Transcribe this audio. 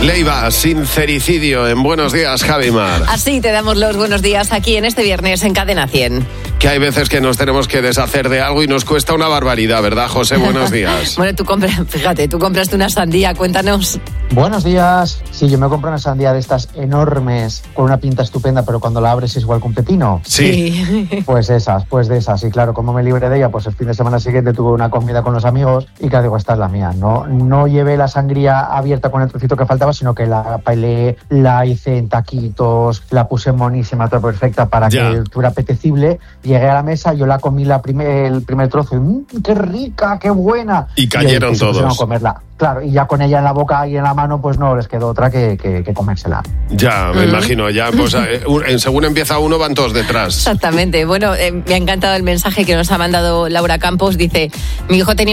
Leiva, sincericidio en Buenos Días, Javimar. Así te damos los buenos días aquí en este viernes en Cadena 100. Que hay veces que nos tenemos que deshacer de algo y nos cuesta una barbaridad, ¿verdad, José? Buenos días. Bueno, tú compraste una sandía, cuéntanos. Buenos días. Sí, yo me compré una sandía de estas enormes, con una pinta estupenda, pero cuando la abres es igual que un pepino. Sí. Pues de esas. Y claro, como me libré de ella, pues el fin de semana siguiente tuve una comida con los amigos y claro, digo, esta es la mía. No llevé la sangría abierta con el trocito que faltaba, sino que la pelé, la hice en taquitos, la puse monísima, toda perfecta para que fuera apetecible. Llegué a la mesa, yo la comí el primer trozo y ¡qué rica, qué buena! Y cayeron todos. A comerla. Claro, y ya con ella en la boca y en la mano, pues no les quedó otra que comérsela. Ya, me imagino, ya, pues según empieza uno, van todos detrás. Exactamente. Bueno, me ha encantado el mensaje que nos ha mandado Laura Campos. Dice, mi hijo tenía